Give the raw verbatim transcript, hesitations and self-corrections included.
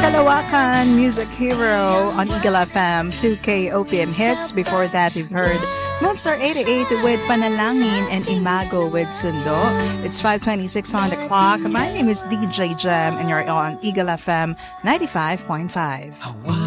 Kalawakan, Music Hero on Eagle F M, two K O P M hits. Before that, you've heard Moonstar eighty-eight with Panalangin and Imago with Sundo. It's five twenty-six on the clock. My name is D J Jem and you're on Eagle F M ninety-five point five.